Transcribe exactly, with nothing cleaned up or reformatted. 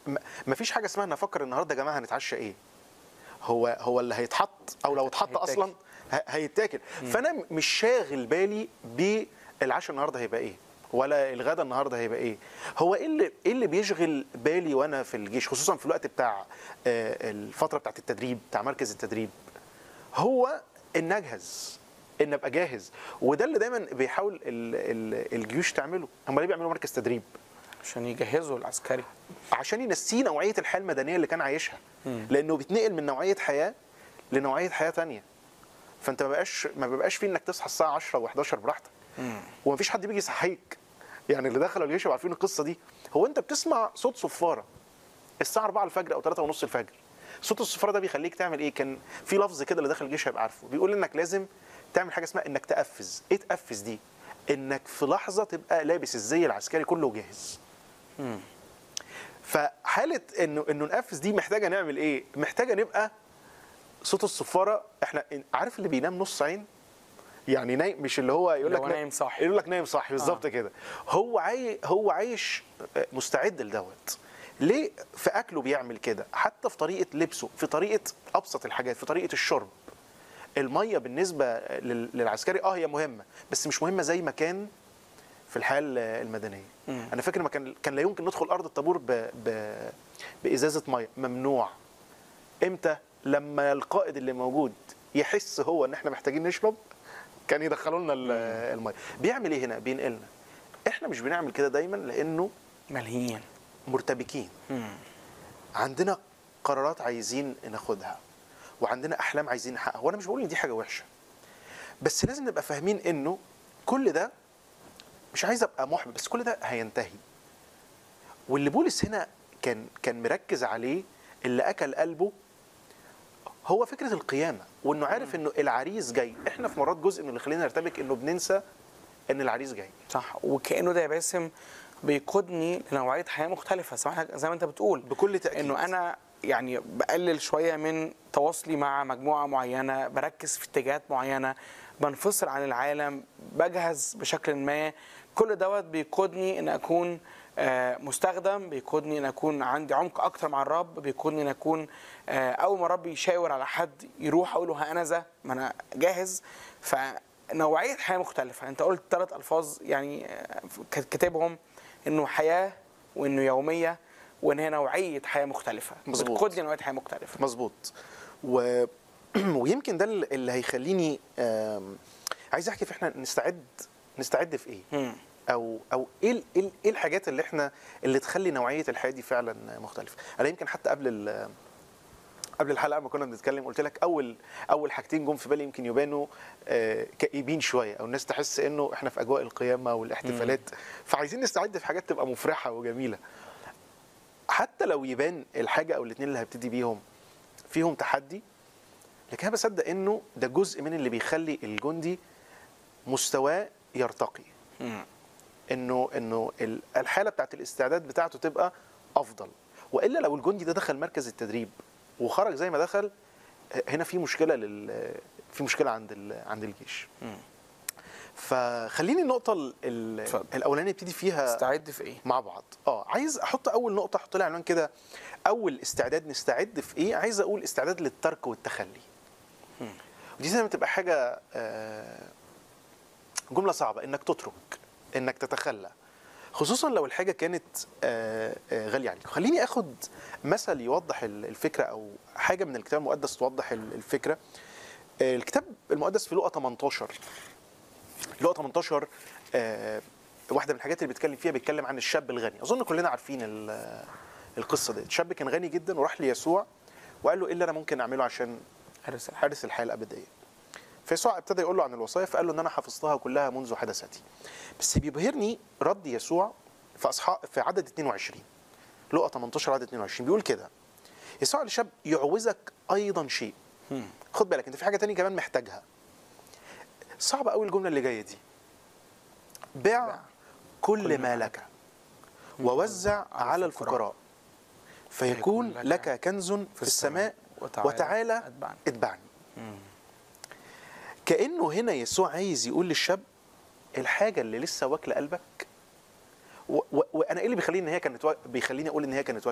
ما فيش حاجه اسمها نفكر النهارده يا جماعه هنتعشى ايه. هو هو اللي هيتحط او لو اتحط اصلا هيتاكل. فانا مش شاغل بالي بالعشاء النهارده هيبقى ايه ولا الغدا النهارده هيبقى ايه. هو ايه اللي ايه اللي بيشغل بالي وانا في الجيش، خصوصا في الوقت بتاع الفتره بتاعت التدريب بتاع مركز التدريب، هو ان اجهز، ان ابقى جاهز. وده اللي دايما بيحاول الجيوش تعمله. هم ليه بيعملوا مركز تدريب؟ عشان يجهزوا العسكري، عشان ينسيه نوعيه الحياه المدنيه اللي كان عايشها. مم. لانه بيتنقل من نوعيه حياه لنوعيه حياه ثانيه. فانت ما بقاش ما بيبقاش فيه انك تصحى الساعه عشرة وحداشر براحتك. ومفيش حد بيجي يصحيك. يعني اللي دخلوا الجيش وعارفين القصه دي، هو انت بتسمع صوت صفاره الساعه أربعة الفجر او ثلاثة ونص الفجر. صوت الصفاره ده بيخليك تعمل ايه؟ كان في لفظ كده اللي داخل الجيش هيبقى عارفه، بيقول انك لازم تعمل حاجه اسمها انك تقفز. ايه تقفز دي؟ انك في لحظه تبقى لابس الزي العسكري كله جاهز. امم فحاله انه انه نقفز دي محتاجه نعمل ايه؟ محتاجه نبقى صوت الصفاره. احنا عارف اللي بينام نص عين، يعني نايم، مش اللي هو يقول لك نايم صاحي، يقول لك نايم صاحي بالظبط. آه. كده هو عاي هو عايش مستعد لدوت. ليه؟ في اكله بيعمل كده، حتى في طريقه لبسه، في طريقه ابسط الحاجات، في طريقه الشرب. الميه بالنسبه للعسكري اه هي مهمه، بس مش مهمه زي ما كان في الحياه المدنيه. م. انا فاكر ما كان كان لا يمكن ندخل ارض الطابور ب... ب... بازازه ميه، ممنوع. امتى؟ لما القائد اللي موجود يحس هو ان احنا محتاجين نشرب، كان يدخلوا لنا الميه. بيعمل ايه هنا؟ بينقلنا. احنا مش بنعمل كده دايما لانه ملهيين، مرتبكين. مم. عندنا قرارات عايزين ناخدها، وعندنا احلام عايزين نحققها. وانا مش بقول ان دي حاجه وحشه، بس لازم نبقى فاهمين انه كل ده، مش عايز ابقى محبط، بس كل ده هينتهي. واللي بولس هنا كان كان مركز عليه، اللي اكل قلبه، هو فكره القيامه، وانه عارف انه العريس جاي. احنا في مرات جزء من اللي خلينا نرتبك انه بننسى ان العريس جاي. صح. وكانه ده يا باسم بيقودني لنوعيه حياه مختلفه، زي ما انت بتقول بكل تاكيد. انه انا يعني بقلل شويه من تواصلي مع مجموعه معينه، بركز في اتجاهات معينه، بنفصل عن العالم، بجهز بشكل ما. كل دوت بيقودني ان اكون مستخدم، بيقودني ان اكون عندي عمق اكتر مع الرب، بيقودني ان اكون اول ما الرب يشاور على حد يروح اقول له ها انا ذا، ما انا جاهز. فنوعيه حياه مختلفه. انت قلت ثلاث الفاظ يعني كاتبهم، انه حياه، وانه يوميه، وان هي نوعيه حياه مختلفه. مظبوط. بتقودني نوعيه حياه مختلفه. مظبوط. و... ويمكن ده اللي هيخليني عايز احكي في احنا نستعد نستعد في ايه؟ م. او او ايه ايه الحاجات اللي احنا اللي تخلي نوعيه الحياه دي فعلا مختلفه. انا يمكن حتى قبل قبل الحلقه ما كنا بنتكلم قلت لك اول اول حاجتين جم في بالي يمكن يبانوا كئيبين شويه، او الناس تحس انه احنا في اجواء القيامه والاحتفالات، فعايزين نستعد في حاجات تبقى مفرحه وجميله. حتى لو يبان الحاجه او الاثنين اللي هبتدي بيهم فيهم تحدي، لكن انا بصدق انه ده جزء من اللي بيخلي الجندي مستواه يرتقي. م. انه انه الحاله بتاعت الاستعداد بتاعته تبقى افضل. والا لو الجندي ده دخل مركز التدريب وخرج زي ما دخل، هنا في مشكله لل في مشكله عند ال... عند الجيش. م. فخليني النقطه ال... الاولانيه نبتدي فيها. استعد في ايه مع بعض. اه عايز احط اول نقطه، احط لها عنوان كده، اول استعداد نستعد في ايه. عايز اقول استعداد للترك والتخلي. م. ودي زي ما تبقى حاجه آه جمله صعبه، انك تترك، انك تتخلى، خصوصا لو الحاجه كانت غاليه عليك. خليني اخد مثل يوضح الفكره، او حاجه من الكتاب المقدس توضح الفكره. الكتاب المقدس في لوقا تمنتاشر، لوقا تمنتاشر واحده من الحاجات اللي بيتكلم فيها، بيتكلم عن الشاب الغني. اظن كلنا عارفين القصه دي. الشاب كان غني جدا وراح ليسوع وقال له ايه اللي انا ممكن اعمله عشان ارث الحياه الابديه. فيسوع ابتدى يقول له عن الوصايا، فقال له ان انا حفظتها كلها منذ حدثتي. بس بيبهرني رد يسوع في اصحاح في عدد اتنين وعشرين، لوقا تمنتاشر عدد اتنين وعشرين، بيقول كده: يسوع للشاب يعوزك ايضا شيء. خد بالك انت في حاجه تانية كمان محتاجها. صعبه قوي الجمله اللي جايه دي. بيع كل ما لك ووزع على الفقراء فيكون لك كنز في السماء وتعالى اتبعني. كأنه هنا يسوع عايز يقول للشاب الحاجة اللي لسه واكلة قلبك. وأنا إيه اللي بيخليني إن هي كانت بيخليني أقول إن هي كانت